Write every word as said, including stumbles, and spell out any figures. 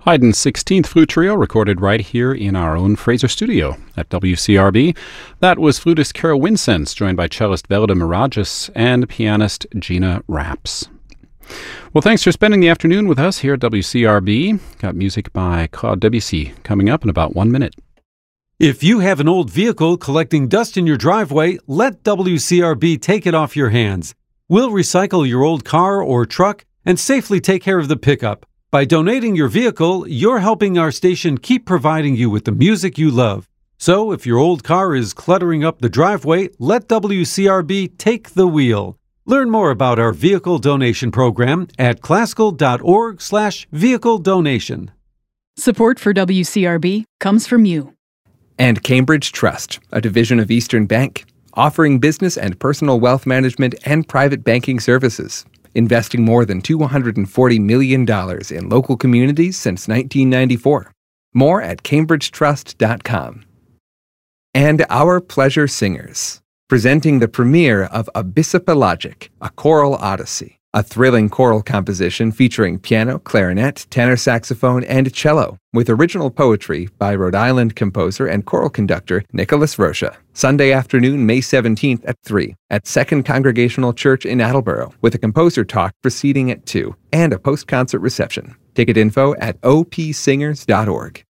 Haydn's sixteenth Flute Trio recorded right here in our own Fraser studio at W C R B. That was flutist Carol Wincenz, joined by cellist Velda Miragis and pianist Gina Raps. Well, thanks for spending the afternoon with us here at W C R B. Got music by Claude Debussy coming up in about one minute. If you have an old vehicle collecting dust in your driveway, let W C R B take it off your hands. We'll recycle your old car or truck and safely take care of the pickup. By donating your vehicle, you're helping our station keep providing you with the music you love. So if your old car is cluttering up the driveway, let W C R B take the wheel. Learn more about our vehicle donation program at classical.org slash vehicle donation. Support for W C R B comes from you. And Cambridge Trust, a division of Eastern Bank, offering business and personal wealth management and private banking services, investing more than two hundred forty million dollars in local communities since nineteen ninety-four. More at cambridge trust dot com. And Our Pleasure Singers, presenting the premiere of Abyssopelagic, a choral odyssey, a thrilling choral composition featuring piano, clarinet, tenor saxophone, and cello, with original poetry by Rhode Island composer and choral conductor Nicholas Rocha. Sunday afternoon, May seventeenth at three, at Second Congregational Church in Attleboro, with a composer talk proceeding at two, and a post-concert reception. Ticket info at o p singers dot org.